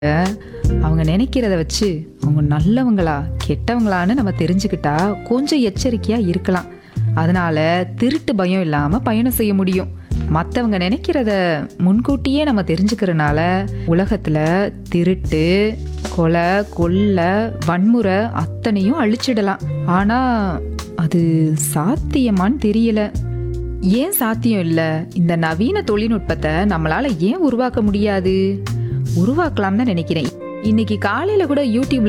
அவங்க நினைக்கிறத வச்சு அவங்க நல்லவங்களா கெட்டவங்களான்னு நம்ம தெரிஞ்சுக்கிட்டா கொஞ்சம் எச்சரிக்கையா இருக்கலாம். அதனால திருட்டு பயம் இல்லாம பயணம் செய்ய முடியும். மற்றவங்க நினைக்கிறத முன்கூட்டியே நம்ம தெரிஞ்சுக்கிறனால உலகத்துல திருட்டு, கொலை, கொள்ளை, வன்முறை அத்தனையும் அழிச்சிடலாம். ஆனா அது சாத்தியமான்னு தெரியல. ஏன் சாத்தியம் இல்ல? இந்த நவீன தொழில்நுட்பத்தை நம்மளால ஏன் உருவாக்க முடியாது? உருவாக்கலாம் தான் நினைக்கிறேன். இன்னைக்கு காலையில கூட யூடியூப்ல